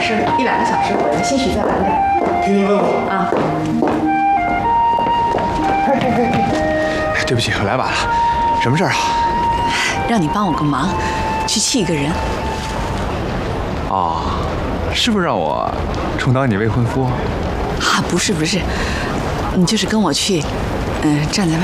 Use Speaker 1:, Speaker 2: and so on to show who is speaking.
Speaker 1: 是1、2个小时回来，兴许再晚点。
Speaker 2: 听您吩咐
Speaker 1: 啊。
Speaker 2: 对不起，我来晚了，什么事儿啊？
Speaker 1: 让你帮我个忙，去气一个人。
Speaker 2: 哦，是不是让我充当你未婚夫？
Speaker 1: 啊，不是，你就是跟我去，站在外